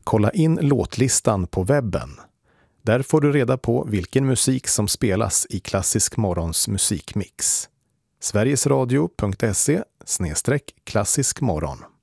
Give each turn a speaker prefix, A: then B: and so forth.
A: kolla in låtlistan på webben. Där får du reda på vilken musik som spelas i Klassisk Morgons musikmix. Sverigesradio.se/klassiskmorgon